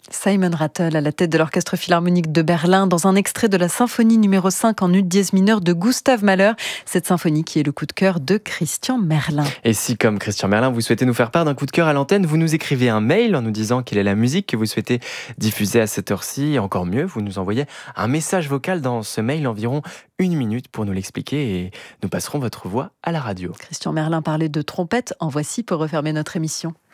Simon Rattle à la tête de l'Orchestre Philharmonique de Berlin dans un extrait de la symphonie numéro 5 en ut dièse mineur de Gustav Mahler. Cette symphonie qui est le coup de cœur de Christian Merlin. Et si, comme Christian Merlin, vous souhaitez nous faire part d'un coup de cœur à l'antenne, vous nous écrivez un mail en nous disant quelle est la musique que vous souhaitez diffuser à cette heure-ci. Et encore mieux, vous nous envoyez un message vocal dans ce mail, environ 1 minute pour nous l'expliquer et nous passerons votre voix à la radio. Christian Merlin parlait de trompette. En voici pour refermer notre émission.